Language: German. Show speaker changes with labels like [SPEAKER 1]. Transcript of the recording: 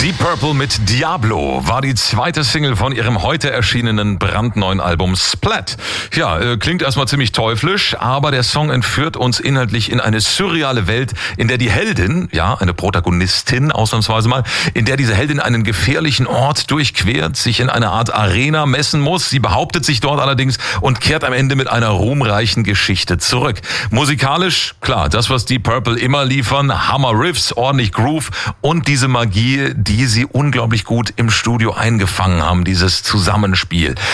[SPEAKER 1] Deep Purple mit Diablo war die zweite Single von ihrem heute erschienenen brandneuen Album Splat. Ja, klingt erstmal ziemlich teuflisch, aber der Song entführt uns inhaltlich in eine surreale Welt, in der die Heldin, ja, eine Protagonistin ausnahmsweise mal, in der diese Heldin einen gefährlichen Ort durchquert, sich in einer Art Arena messen muss. Sie behauptet sich dort allerdings und kehrt am Ende mit einer ruhmreichen Geschichte zurück. Musikalisch, klar, das, was Deep Purple immer liefern, Hammer Riffs, ordentlich Groove und diese Magie, die sie unglaublich gut im Studio eingefangen haben, dieses Zusammenspiel.